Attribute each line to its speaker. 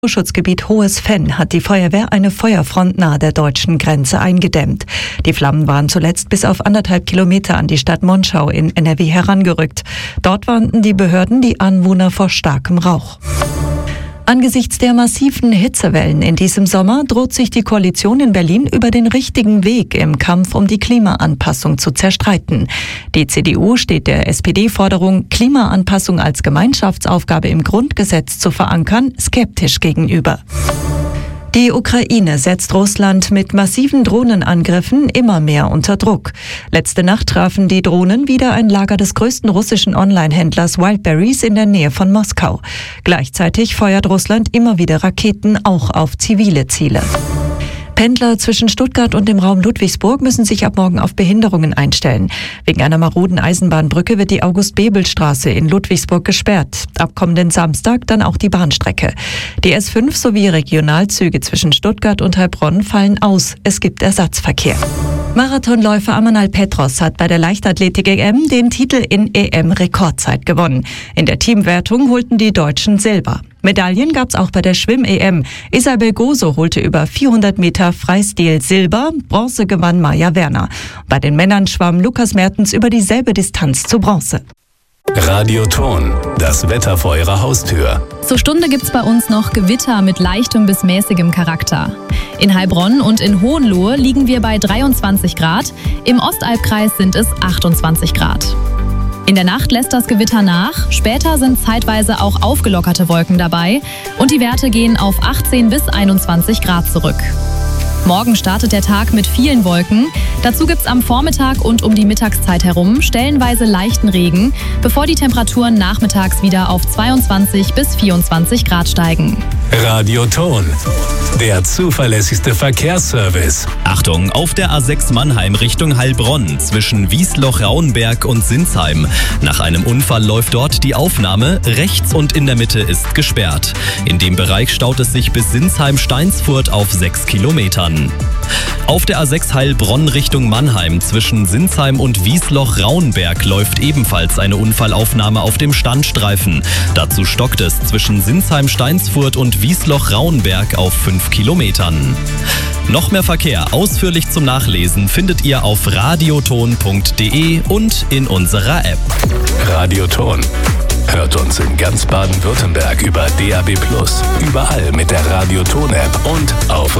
Speaker 1: Schutzgebiet Hohes Venn hat die Feuerwehr eine Feuerfront nahe der deutschen Grenze eingedämmt. Die Flammen waren zuletzt bis auf 1,5 Kilometer an die Stadt Monschau in NRW herangerückt. Dort warnten die Behörden die Anwohner vor starkem Rauch. Angesichts der massiven Hitzewellen in diesem Sommer droht sich die Koalition in Berlin über den richtigen Weg im Kampf um die Klimaanpassung zu zerstreiten. Die CDU steht der SPD-Forderung, Klimaanpassung als Gemeinschaftsaufgabe im Grundgesetz zu verankern, skeptisch gegenüber. Die Ukraine setzt Russland mit massiven Drohnenangriffen immer mehr unter Druck. Letzte Nacht trafen die Drohnen wieder ein Lager des größten russischen Online-Händlers Wildberries in der Nähe von Moskau. Gleichzeitig feuert Russland immer wieder Raketen auch auf zivile Ziele. Pendler zwischen Stuttgart und dem Raum Ludwigsburg müssen sich ab morgen auf Behinderungen einstellen. Wegen einer maroden Eisenbahnbrücke wird die August-Bebel-Straße in Ludwigsburg gesperrt. Ab kommenden Samstag dann auch die Bahnstrecke. Die S5 sowie Regionalzüge zwischen Stuttgart und Heilbronn fallen aus. Es gibt Ersatzverkehr. Marathonläufer Amanal Petros hat bei der Leichtathletik-EM den Titel in EM-Rekordzeit gewonnen. In der Teamwertung holten die Deutschen Silber. Medaillen gab's auch bei der Schwimm-EM. Isabel Goso holte über 400 Meter Freistil Silber, Bronze gewann Maja Werner. Bei den Männern schwamm Lukas Mertens über dieselbe Distanz zu Bronze.
Speaker 2: Radioton, das Wetter vor Ihrer Haustür.
Speaker 3: Zur Stunde gibt's bei uns noch Gewitter mit leichtem bis mäßigem Charakter. In Heilbronn und in Hohenlohe liegen wir bei 23 Grad, im Ostalbkreis sind es 28 Grad. In der Nacht lässt das Gewitter nach, später sind zeitweise auch aufgelockerte Wolken dabei und die Werte gehen auf 18 bis 21 Grad zurück. Morgen startet der Tag mit vielen Wolken. Dazu gibt's am Vormittag und um die Mittagszeit herum stellenweise leichten Regen, bevor die Temperaturen nachmittags wieder auf 22 bis 24 Grad steigen.
Speaker 2: Radioton, der zuverlässigste Verkehrsservice.
Speaker 4: Achtung, auf der A6 Mannheim Richtung Heilbronn zwischen Wiesloch-Rauenberg und Sinsheim. Nach einem Unfall läuft dort die Aufnahme, rechts und in der Mitte ist gesperrt. In dem Bereich staut es sich bis Sinsheim-Steinsfurt auf 6 Kilometern. Auf der A6 Heilbronn Richtung Mannheim zwischen Sinsheim und Wiesloch-Rauenberg läuft ebenfalls eine Unfallaufnahme auf dem Standstreifen. Dazu stockt es zwischen Sinsheim-Steinsfurt und Wiesloch-Rauenberg auf 5 Kilometern. Noch mehr Verkehr ausführlich zum Nachlesen findet ihr auf radioton.de und in unserer App.
Speaker 2: Radioton. Hört uns in ganz Baden-Württemberg über DAB+, überall mit der Radioton-App und auf